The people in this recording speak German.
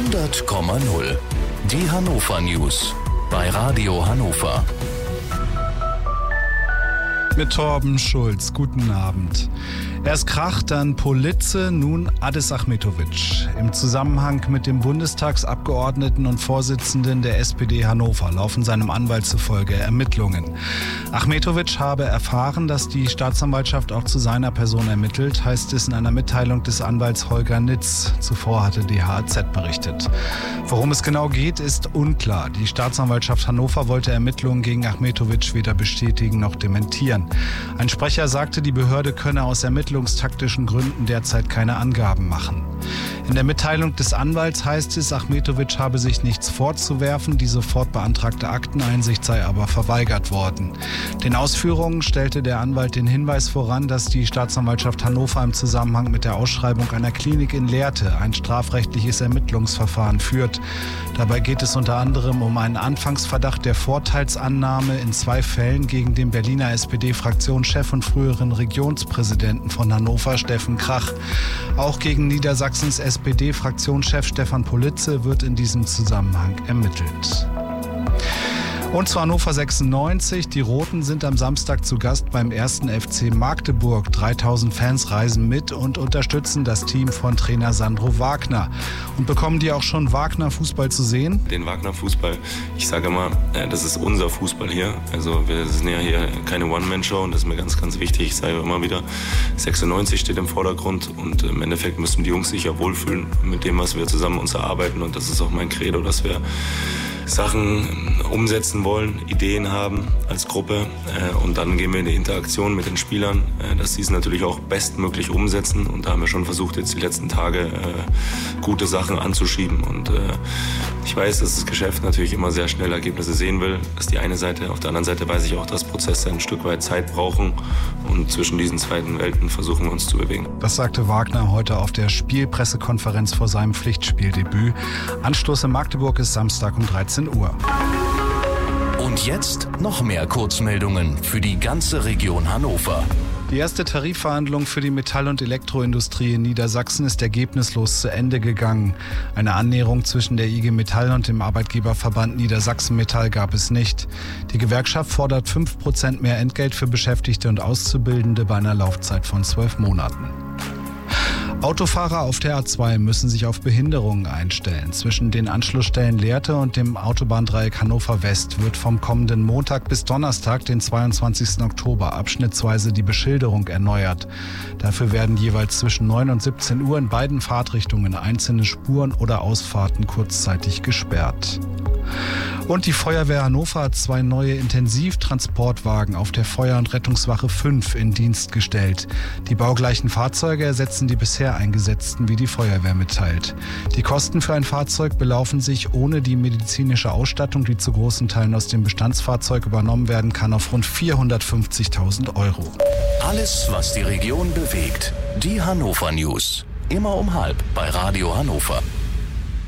100,0. Die Hannover News bei Radio Hannover. Mit Torben Schulz, guten Abend. Erst Krach, dann Politze, nun Adis Achmetović. Im Zusammenhang mit dem Bundestagsabgeordneten und Vorsitzenden der SPD Hannover laufen seinem Anwalt zufolge Ermittlungen. Achmetović habe erfahren, dass die Staatsanwaltschaft auch zu seiner Person ermittelt, heißt es in einer Mitteilung des Anwalts Holger Nitz. Zuvor hatte die HAZ berichtet. Worum es genau geht, ist unklar. Die Staatsanwaltschaft Hannover wollte Ermittlungen gegen Achmetović weder bestätigen noch dementieren. Ein Sprecher sagte, die Behörde könne aus ermittlungstaktischen Gründen derzeit keine Angaben machen. In der Mitteilung des Anwalts heißt es, Achmetović habe sich nichts vorzuwerfen, die sofort beantragte Akteneinsicht sei aber verweigert worden. Den Ausführungen stellte der Anwalt den Hinweis voran, dass die Staatsanwaltschaft Hannover im Zusammenhang mit der Ausschreibung einer Klinik in Lehrte ein strafrechtliches Ermittlungsverfahren führt. Dabei geht es unter anderem um einen Anfangsverdacht der Vorteilsannahme in 2 Fällen gegen den Berliner SPD-Fraktionschef und früheren Regionspräsidenten von Hannover, Steffen Krach. Auch gegen Niedersachsens SPD-Fraktionschef Stefan Politze wird in diesem Zusammenhang ermittelt. Und zu Hannover 96. Die Roten sind am Samstag zu Gast beim 1. FC Magdeburg. 3000 Fans reisen mit und unterstützen das Team von Trainer Sandro Wagner. Und bekommen die auch schon Wagner-Fußball zu sehen? Den Wagner-Fußball, ich sage immer, das ist unser Fußball hier. Also wir sind ja hier keine One-Man-Show und das ist mir ganz, ganz wichtig. Ich sage immer wieder, 96 steht im Vordergrund und im Endeffekt müssen die Jungs sich ja wohlfühlen mit dem, was wir zusammen uns erarbeiten. Und das ist auch mein Credo, dass wir Sachen umsetzen wollen, Ideen haben als Gruppe und dann gehen wir in die Interaktion mit den Spielern, dass sie es natürlich auch bestmöglich umsetzen und da haben wir schon versucht, jetzt die letzten Tage gute Sachen anzuschieben und ich weiß, dass das Geschäft natürlich immer sehr schnell Ergebnisse sehen will, das ist die eine Seite, auf der anderen Seite weiß ich auch, dass Prozesse ein Stück weit Zeit brauchen und zwischen diesen zweiten Welten versuchen wir uns zu bewegen. Das sagte Wagner heute auf der Spielpressekonferenz vor seinem Pflichtspieldebüt. Anstoß in Magdeburg ist Samstag um 13 Uhr. Und jetzt noch mehr Kurzmeldungen für die ganze Region Hannover. Die erste Tarifverhandlung für die Metall- und Elektroindustrie in Niedersachsen ist ergebnislos zu Ende gegangen. Eine Annäherung zwischen der IG Metall und dem Arbeitgeberverband Niedersachsen Metall gab es nicht. Die Gewerkschaft fordert 5% mehr Entgelt für Beschäftigte und Auszubildende bei einer Laufzeit von 12 Monaten. Autofahrer auf der A2 müssen sich auf Behinderungen einstellen. Zwischen den Anschlussstellen Lehrte und dem Autobahndreieck Hannover West wird vom kommenden Montag bis Donnerstag, den 22. Oktober, abschnittsweise die Beschilderung erneuert. Dafür werden jeweils zwischen 9 und 17 Uhr in beiden Fahrtrichtungen einzelne Spuren oder Ausfahrten kurzzeitig gesperrt. Und die Feuerwehr Hannover hat 2 neue Intensivtransportwagen auf der Feuer- und Rettungswache 5 in Dienst gestellt. Die baugleichen Fahrzeuge ersetzen die bisher eingesetzten, wie die Feuerwehr mitteilt. Die Kosten für ein Fahrzeug belaufen sich ohne die medizinische Ausstattung, die zu großen Teilen aus dem Bestandsfahrzeug übernommen werden kann, auf rund 450.000 €. Alles, was die Region bewegt. Die Hannover News. Immer um 12:30 bei Radio Hannover.